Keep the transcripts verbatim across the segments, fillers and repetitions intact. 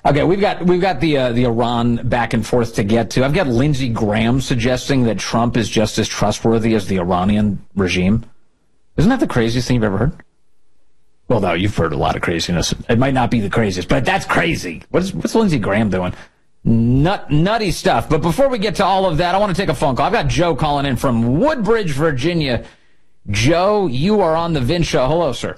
Okay, we've got we've got the uh, the Iran back and forth to get to. I've got Lindsey Graham suggesting that Trump is just as trustworthy as the Iranian regime. Isn't that the craziest thing you've ever heard? Well, no, you've heard a lot of craziness. It might not be the craziest, but that's crazy. What's what's Lindsey Graham doing? Nut nutty stuff. But before we get to all of that, I want to take a phone call. I've got Joe calling in from Woodbridge, Virginia. Joe, you are on the Vin Show. Hello, sir.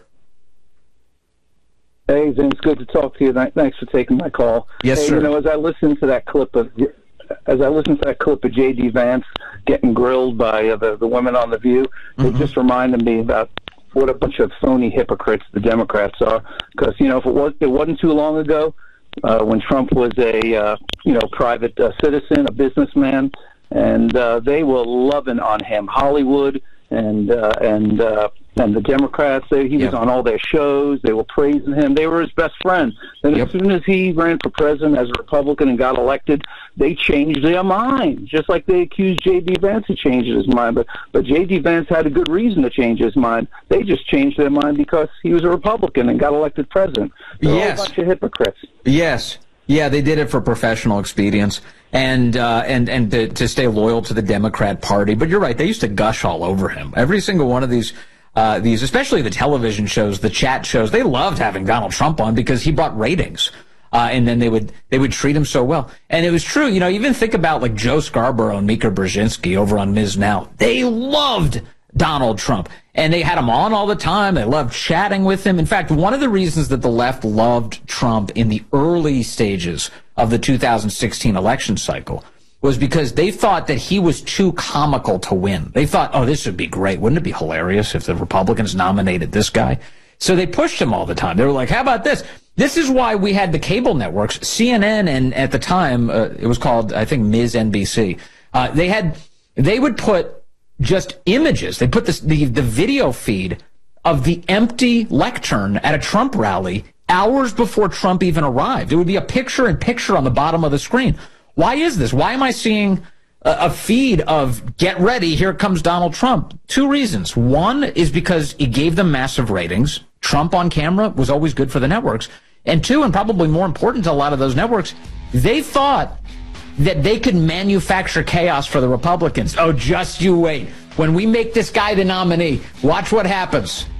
Hey, Vin, it's good to talk to you. Thanks for taking my call. Yes, hey, sir. You know, as I listened to that clip of, as I listened to that clip of J D. Vance getting grilled by uh, the the women on The View, mm-hmm. it just reminded me about what a bunch of phony hypocrites the Democrats are. Because you know, if it was, it wasn't too long ago uh, when Trump was a uh, you know private uh, citizen, a businessman, and uh, they were loving on him. Hollywood and uh, and. Uh, And the Democrats, they, he was yep. on all their shows. They were praising him. They were his best friend. And yep. as soon as he ran for president as a Republican and got elected, they changed their mind, just like they accused J D. Vance of changing his mind. But but J D. Vance had a good reason to change his mind. They just changed their mind because he was a Republican and got elected president. They're yes. all a bunch of hypocrites. Yes. Yeah, they did it for professional expedience and uh, and and to, to stay loyal to the Democrat Party. But you're right; they used to gush all over him. Every single one of these. Uh, these, especially the television shows, the chat shows, they loved having Donald Trump on because he brought ratings. Uh, and then they would, they would treat him so well. And it was true, you know, even think about like Joe Scarborough and Mika Brzezinski over on Miz Now. They loved Donald Trump and they had him on all the time. They loved chatting with him. In fact, one of the reasons that the left loved Trump in the early stages of the two thousand sixteen election cycle was because they thought that he was too comical to win. They thought, oh, this would be great. Wouldn't it be hilarious if the Republicans nominated this guy? So they pushed him all the time. They were like, how about this? This is why we had the cable networks, C N N, and at the time, uh, it was called, I think, Miz N B C. Uh, they had, they would put just images. They put this, the, the video feed of the empty lectern at a Trump rally hours before Trump even arrived. It would be a picture-in-picture on the bottom of the screen. Why is this? Why am I seeing a, a feed of get ready, here comes Donald Trump? Two reasons. One is because he gave them massive ratings. Trump on camera was always good for the networks. And two, and probably more important to a lot of those networks, they thought that they could manufacture chaos for the Republicans. Oh, just you wait. When we make this guy the nominee, watch what happens.